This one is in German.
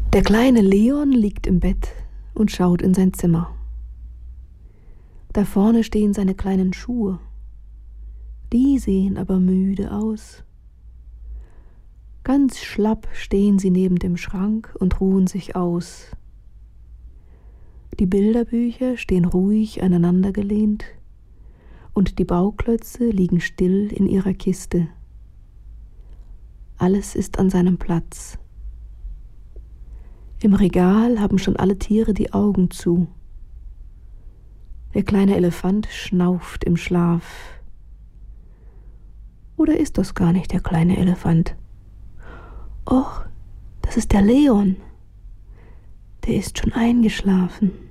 Der kleine Leon liegt im Bett und schaut in sein Zimmer. Da vorne stehen seine kleinen Schuhe. Die sehen aber müde aus. Ganz schlapp stehen sie neben dem Schrank und ruhen sich aus. Die Bilderbücher stehen ruhig aneinandergelehnt und die Bauklötze liegen still in ihrer Kiste. Alles ist an seinem Platz. Im Regal haben schon alle Tiere die Augen zu. Der kleine Elefant schnauft im Schlaf. Oder ist das gar nicht der kleine Elefant? Och, das ist der Leon. Der ist schon eingeschlafen.